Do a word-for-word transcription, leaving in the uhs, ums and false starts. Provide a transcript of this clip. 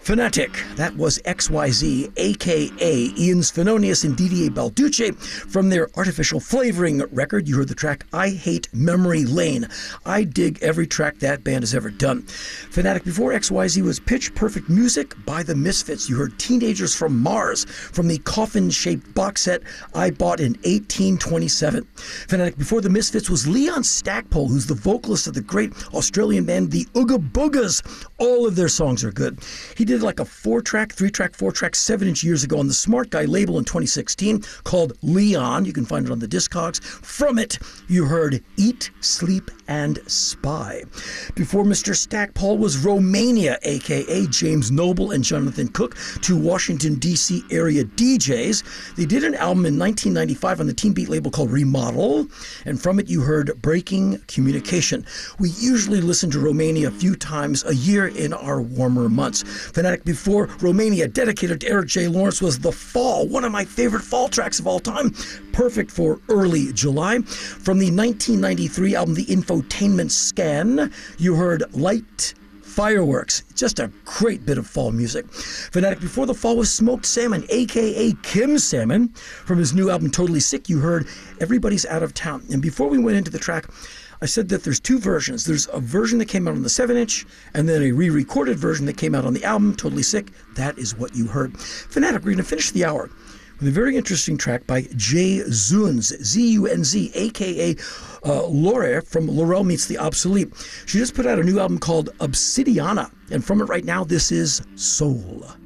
Fanatic, that was X Y Z, a k a. Ian Svenonius and Didier Balducci. From their Artificial Flavoring record, you heard the track I Hate Memory Lane. I dig every track that band has ever done. Fanatic before X Y Z was Pitch Perfect Music by the Misfits. You heard Teenagers from Mars from the coffin-shaped box set I bought in eighteen twenty-seven. Fanatic before the Misfits was Leon Stackpole, who's the vocalist of the great Australian band the Ooga Boogas. All of their songs are good. He did like a four-track, three-track, four-track, seven-inch years ago on the Smart Guy label in twenty sixteen called Leon. You can find it on the Discogs. From it, you heard Eat, Sleep, and Spy. Before Mister Stackpole was Romania, a k a. James Noble and Jonathan Cook, two Washington, D C area D Js. They did an album in nineteen ninety-five on the Teen Beat label called Remodel, and from it you heard Breaking Communication. We usually listen to Romania a few times a year in our warmer months. Fanatic before Romania, dedicated to Eric J. Lawrence, was The Fall, one of my favorite fall tracks of all time, perfect for early July. From the nineteen ninety-three album The Infotainment Scan, you heard Light Fireworks. Just a great bit of fall music. Fanatic before the fall was Smoked Salmon, a k a. Kim Salmon. From his new album Totally Sick, you heard Everybody's Out of Town. And before we went into the track, I said that there's two versions. There's a version that came out on the seven-inch, and then a re-recorded version that came out on the album, Totally Sick. That is what you heard. Fanatic, we're going to finish the hour with a very interesting track by Jay Zunz, Z U N Z, a k a. Uh, Laure from Laurel Meets the Obsolete. She just put out a new album called Obsidiana, and from it right now, this is Soul.